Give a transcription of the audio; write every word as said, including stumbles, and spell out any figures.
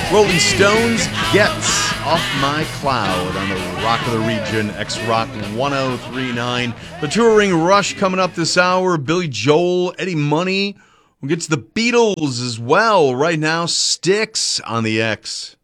Rolling Stones, Gets Off My Cloud on the Rock of the Region, X-Rock one oh three point nine. The touring Rush coming up this hour. Billy Joel, Eddie Money. We'll get to the Beatles as well. Right now, Styx on the X.